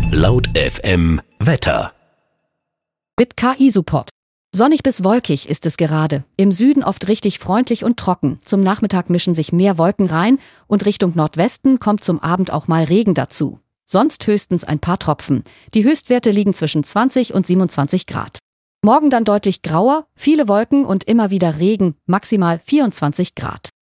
Laut FM Wetter. Mit KI-Support. Sonnig bis wolkig ist es gerade. Im Süden oft richtig freundlich und trocken. Zum Nachmittag mischen sich mehr Wolken rein und Richtung Nordwesten kommt zum Abend auch mal Regen dazu. Sonst höchstens ein paar Tropfen. Die Höchstwerte liegen zwischen 20 und 27 Grad. Morgen dann deutlich grauer, viele Wolken und immer wieder Regen, maximal 24 Grad.